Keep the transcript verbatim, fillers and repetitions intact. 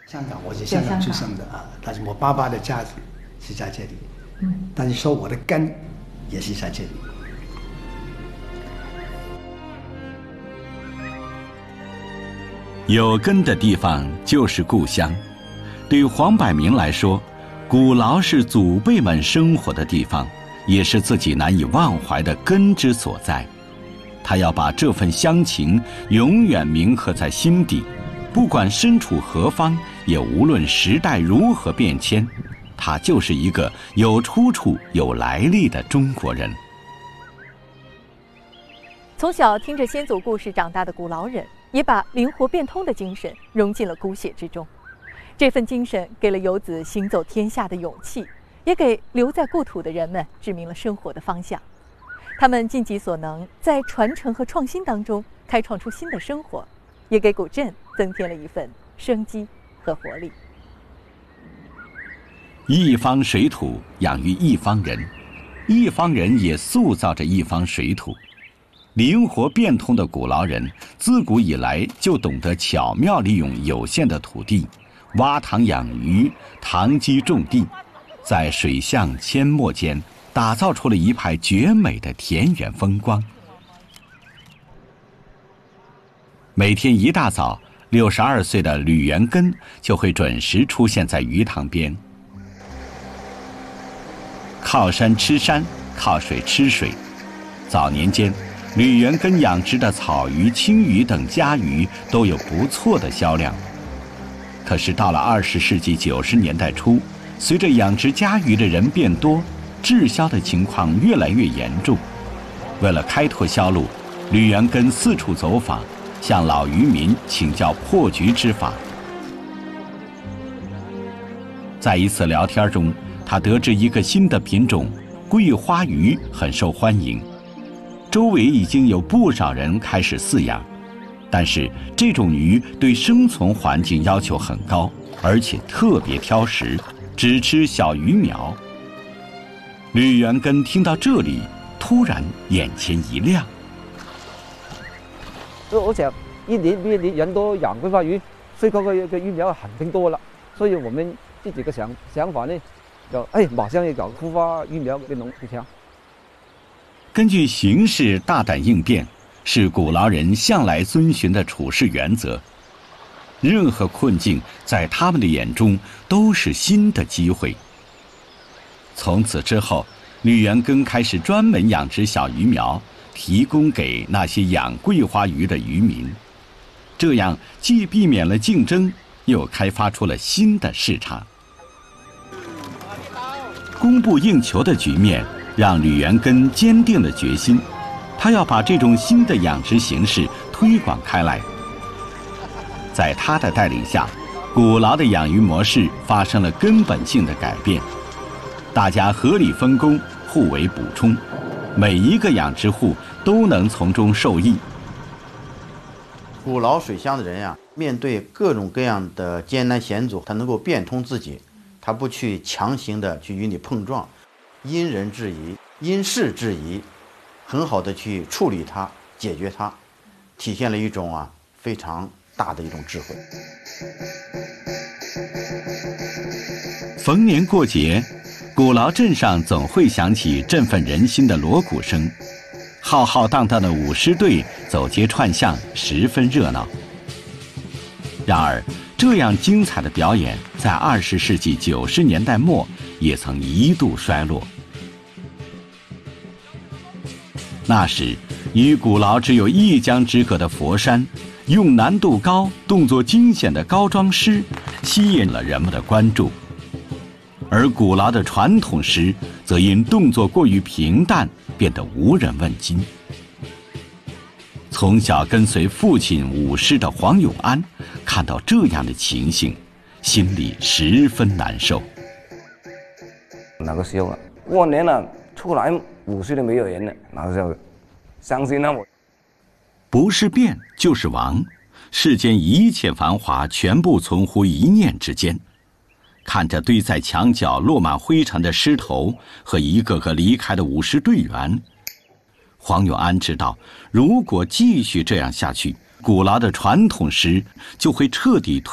香港，我是香港出生的啊，但是我爸爸的家是在这里，嗯，但是说我的根也是在这里。 有根的地方就是故乡。对黄百鸣来说，鼓牢是祖辈们生活的地方，也是自己难以忘怀的根之所在。他要把这份乡情永远铭刻在心底，不管身处何方，也无论时代如何变迁，他就是一个有出处、有来历的中国人。 从小听着先祖故事长大的鼓牢人，也把灵活变通的精神融进了骨血之中。这份精神给了游子行走天下的勇气，也给留在故土的人们指明了生活的方向。他们尽己所能，在传承和创新当中开创出新的生活，也给古镇增添了一份生机和活力。 一方水土养育一方人，一方人也塑造着一方水土。灵活变通的鼓牢人自古以来就懂得巧妙利用有限的土地，挖塘养鱼，塘基种地，在水巷阡陌间打造出了一派绝美的田园风光。每天一大早，六十二岁的吕元根就会准时出现在鱼塘边。靠山吃山，靠水吃水。早年间，吕元根养殖的草鱼、青鱼等家鱼都有不错的销量。可是到了二十世纪九十年代初，随着养殖家鱼的人变多，滞销的情况越来越严重。为了开拓销路，吕元根四处走访，向老渔民请教破局之法。在一次聊天中，他得知一个新的品种桂花鱼很受欢迎，周围已经有不少人开始饲养。但是这种鱼对生存环境要求很高，而且特别挑食，只吃小鱼苗。吕元根听到这里，突然眼前一亮。 我想一年比一年人都养桂花鱼，所以那个个鱼苗肯定多了。所以我们自己的想想法呢，就哎马上要搞桂花鱼苗给农户抢。 根据形势大胆应变，是鼓牢人向来遵循的处事原则。任何困境在他们的眼中都是新的机会。从此之后，吕元根开始专门养殖小鱼苗，提供给那些养桂花鱼的渔民。这样既避免了竞争，又开发出了新的市场。供不应求的局面让吕元根坚定了决心，他要把这种新的养殖形式推广开来。在他的带领下，鼓牢的养鱼模式发生了根本性的改变。大家合理分工，互为补充，每一个养殖户都能从中受益。 鼓牢水乡的人呀、啊，面对各种各样的艰难险阻，他能够变通自己，他不去强行的去与你碰撞，因人制宜，因事制宜，很好的去处理它，解决它，体现了一种啊非常大的一种智慧。 逢年过节，鼓牢镇上总会响起振奋人心的锣鼓声，浩浩荡荡的舞狮队走街串巷，十分热闹。然而，这样精彩的表演在二十世纪九十年代末也曾一度衰落。那时，与鼓牢只有一江之隔的佛山，用难度高、动作惊险的高桩狮吸引了人们的关注。而鼓牢的传统狮则因动作过于平淡，变得无人问津。从小跟随父亲舞狮的黄永安看到这样的情形，心里十分难受。 那个时候啊，过年了，出来舞狮都没有人了，那个时候伤心了我。 不是变就是亡，世间一切繁华全部存乎一念之间。看着堆在墙角落满灰尘的狮头和一个个离开的舞狮队员，黄永安知道，如果继续这样下去，鼓牢的传统狮就会彻底退